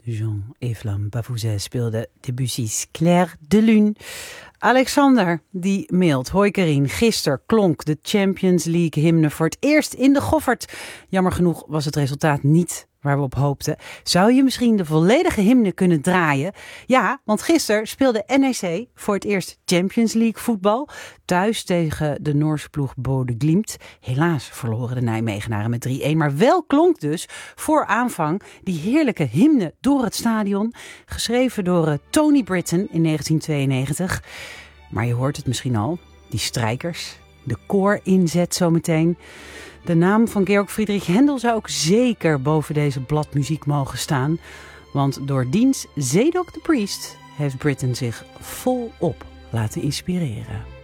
Jean-Yves Bavouzet speelde Debussy's Clair de Lune. Alexander die mailt: hoi Karien, gisteren klonk de Champions League hymne voor het eerst in de Goffert. Jammer genoeg was het resultaat niet waar we op hoopten. Zou je misschien de volledige hymne kunnen draaien? Ja, want gisteren speelde NEC voor het eerst Champions League voetbal. Thuis tegen de Noorse ploeg Bode Glimt. Helaas verloren de Nijmegenaren met 3-1. Maar wel klonk dus voor aanvang die heerlijke hymne door het stadion. Geschreven door Tony Britton in 1992. Maar je hoort het misschien al. Die strijkers, de koorinzet zometeen. De naam van Georg Friedrich Händel zou ook zeker boven deze bladmuziek mogen staan. Want door diens Zadok the Priest heeft Britton zich volop laten inspireren.